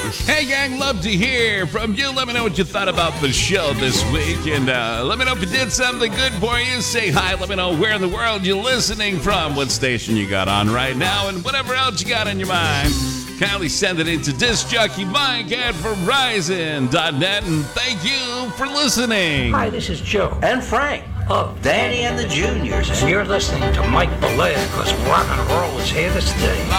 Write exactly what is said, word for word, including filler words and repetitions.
Hey, gang, love to hear from you. Let me know what you thought about the show this week. And uh, let me know if it did something good for you. Say hi. Let me know where in the world you're listening from, what station you got on right now, and whatever else you got in your mind. Kindly send it into Disc Jockey Mike at Verizon dot net. And thank you for listening. Hi, this is Joe. And Frank of Danny and the Juniors. And you're listening to Mike Balea, because rock and roll is here to stay.